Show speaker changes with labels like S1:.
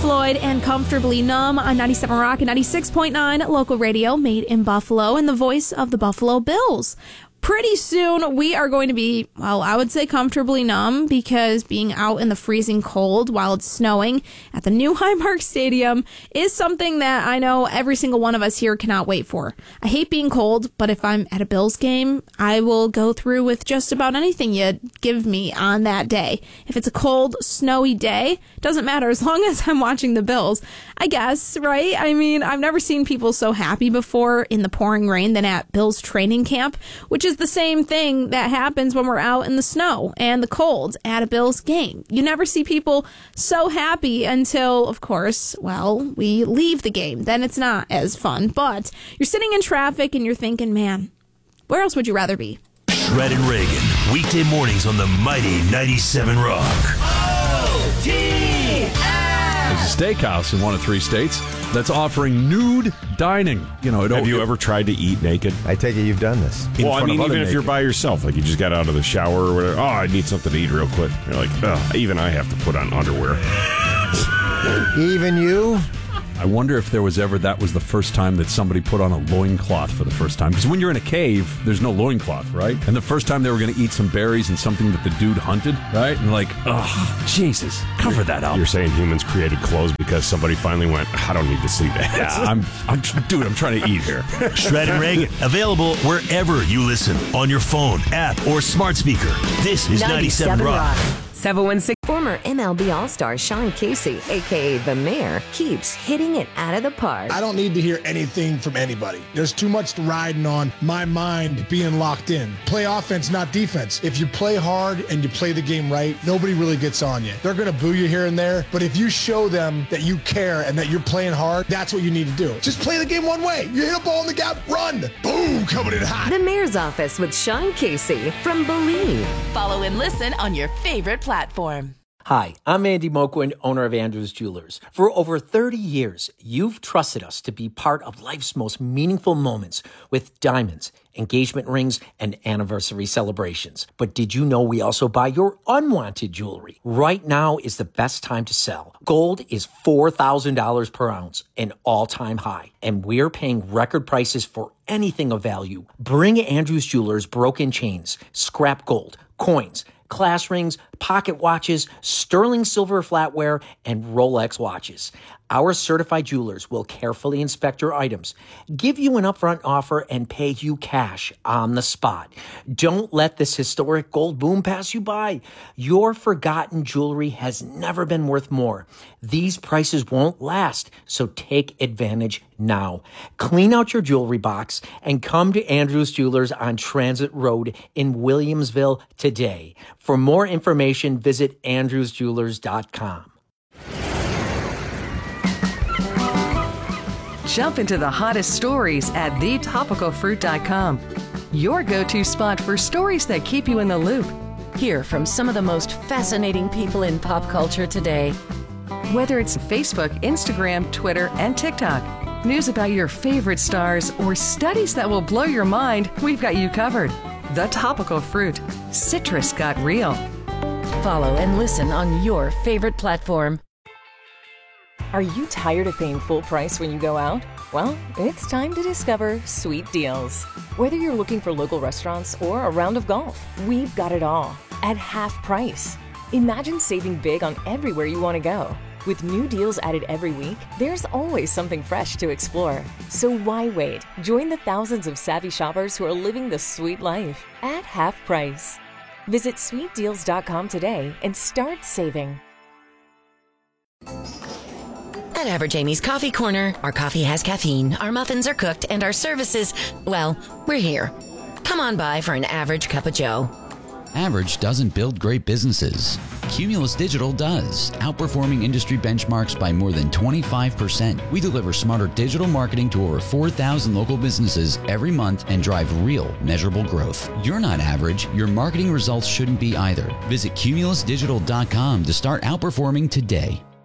S1: Floyd and Comfortably Numb on 97 Rock and 96.9 local radio made in Buffalo, and the voice of the Buffalo Bills. Pretty soon, we are going to be, well, I would say comfortably numb, because being out in the freezing cold while it's snowing at the new Highmark Stadium is something that I know every single one of us here cannot wait for. I hate being cold, but if I'm at a Bills game, I will go through with just about anything you give me on that day. If it's a cold, snowy day, doesn't matter as long as I'm watching the Bills, I guess, right? I mean, I've never seen people so happy before in the pouring rain than at Bills training camp, which is the same thing that happens when we're out in the snow and the cold at a Bills game. You never see people so happy until, of course, well, we leave the game. Then it's not as fun. But you're sitting in traffic and you're thinking, man, where else would you rather be?
S2: Shred and Reagan, weekday mornings on the mighty 97 Rock.
S3: There's a steakhouse in one of 3 states that's offering nude dining.
S4: Have you ever tried to eat naked?
S5: I take it you've done this.
S4: Well, I mean, even if you're by yourself, like you just got out of the shower or whatever. Oh, I need something to eat real quick. You're like, even I have to put on underwear.
S5: Even you?
S3: I wonder if there was ever that was the first time that somebody put on a loincloth for the first time. Because when you're in a cave, there's no loincloth, right? And the first time they were going to eat some berries and something that the dude hunted, right? And like, oh, Jesus, cover that up.
S4: You're saying humans created clothes because somebody finally went, I don't need to see that.
S3: Yeah, I'm trying to eat here.
S2: Shred and Reagan, available wherever you listen, on your phone, app, or smart speaker. This is 97 Rock.
S6: 716. Former MLB All-Star Sean Casey, a.k.a. The Mayor, keeps hitting it out of the park.
S7: I don't need to hear anything from anybody. There's too much riding on my mind being locked in. Play offense, not defense. If you play hard and you play the game right, nobody really gets on you. They're going to boo you here and there, but if you show them that you care and that you're playing hard, that's what you need to do. Just play the game one way. You hit a ball in the gap, run. Boom, coming in hot.
S6: The Mayor's Office with Sean Casey from Believe.
S8: Follow and listen on your favorite platform.
S9: Hi, I'm Andy Moquin, owner of Andrews Jewelers. For over 30 years, you've trusted us to be part of life's most meaningful moments with diamonds, engagement rings, and anniversary celebrations. But did you know we also buy your unwanted jewelry? Right now is the best time to sell. Gold is $4,000 per ounce, an all-time high, and we're paying record prices for anything of value. Bring Andrews Jewelers broken chains, scrap gold, coins, class rings, pocket watches, sterling silver flatware, and Rolex watches. Our certified jewelers will carefully inspect your items, give you an upfront offer, and pay you cash on the spot. Don't let this historic gold boom pass you by. Your forgotten jewelry has never been worth more. These prices won't last, so take advantage now. Clean out your jewelry box and come to Andrews Jewelers on Transit Road in Williamsville today. For more information, visit andrewsjewelers.com.
S10: Jump into the hottest stories at thetopicalfruit.com. Your go-to spot for stories that keep you in the loop.
S8: Hear from some of the most fascinating people in pop culture today.
S10: Whether it's Facebook, Instagram, Twitter, and TikTok, news about your favorite stars, or studies that will blow your mind, we've got you covered. The Topical Fruit. Citrus got real.
S8: Follow and listen on your favorite platform.
S11: Are you tired of paying full price when you go out? Well, it's time to discover Sweet Deals. Whether you're looking for local restaurants or a round of golf, we've got it all at half price. Imagine saving big on everywhere you want to go. With new deals added every week, there's always something fresh to explore. So why wait? Join the thousands of savvy shoppers who are living the sweet life at half price. Visit sweetdeals.com today and start saving.
S12: At Average Amy's Coffee Corner, our coffee has caffeine, our muffins are cooked, and our services, well, we're here. Come on by for an average cup of joe.
S13: Average doesn't build great businesses. Cumulus Digital does, outperforming industry benchmarks by more than 25%. We deliver smarter digital marketing to over 4,000 local businesses every month and drive real, measurable growth. You're not average. Your marketing results shouldn't be either. Visit cumulusdigital.com to start outperforming today.